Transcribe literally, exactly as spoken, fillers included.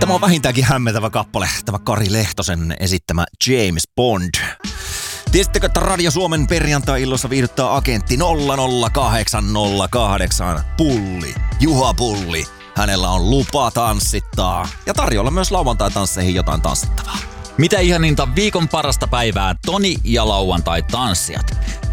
Tämä on vähintäänkin hämmentävä kappale, tämä Kari Lehtosen esittämä James Bond. Tiesittekö, että Radio Suomen perjantai-illoissa viihdyttää agentti nolla nolla kahdeksan nolla kahdeksan Pulli, Juha Pulli. Hänellä on lupa tanssittaa ja tarjolla myös lauantai-tansseihin jotain tanssittavaa. Mitä ihaninta viikon parasta päivää, Toni ja lauantai-tanssijat.